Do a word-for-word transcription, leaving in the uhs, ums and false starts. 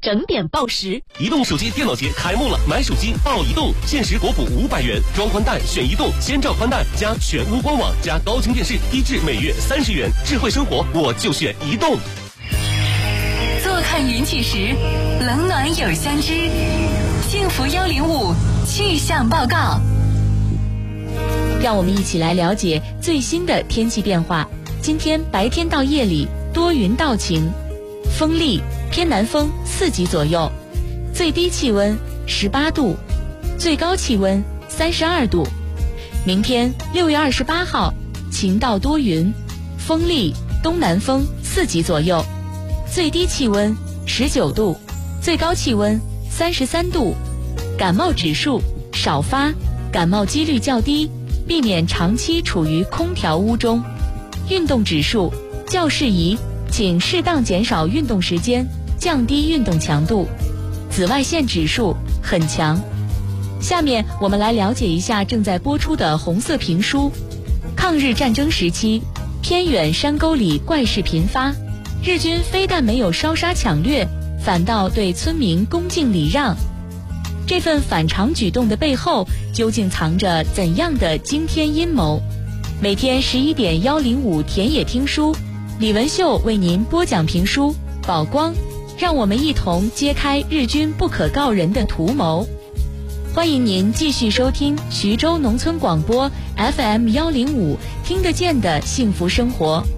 整点报时。 移动手机电脑节开幕了，买手机报移动，限时国补五百元，装宽带选移动，先兆宽带加全屋官网加高清电视，低至每月三十元。智慧生活，我就选移动。 坐看云起时，冷暖有相知。幸福幺零五气象报告， 让我们一起来了解最新的天气变化。今天白天到夜里多云到晴，风力偏南风四级左右，最低气温十八度，最高气温三十二度。明天六月二十八号，晴到多云，风力东南风四级左右，最低气温十九度，最高气温三十三度。感冒指数少发，感冒几率较低，避免长期处于空调屋中。运动指数较适宜，请适当减少运动时间，降低运动强度。紫外线指数很强。下面我们来了解一下正在播出的红色评书。抗日战争时期，偏远山沟里怪事频发，日军非但没有烧杀抢掠，反倒对村民恭敬礼让。这份反常举动的背后，究竟藏着怎样的惊天阴谋？每天十一点幺零五田野听书，李文秀为您播讲评书《宝光》，让我们一同揭开日军不可告人的图谋。欢迎您继续收听徐州农村广播 F M 幺零五，听得见的幸福生活。